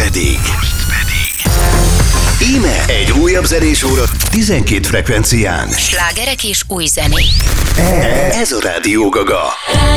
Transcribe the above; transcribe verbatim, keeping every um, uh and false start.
pedig... Íme egy újabb zenés óra tizenkét frekvencián. Slágerek és új zenék. Ez a Rádió Gaga.